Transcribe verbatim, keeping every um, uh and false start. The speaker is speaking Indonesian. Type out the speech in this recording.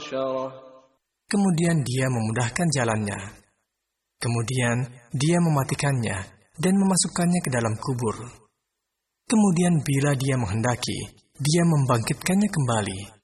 حشره Kemudian dia memudahkan jalannya. Kemudian dia mematikannya dan memasukkannya ke dalam kubur. Kemudian bila dia menghendaki, dia membangkitkannya kembali.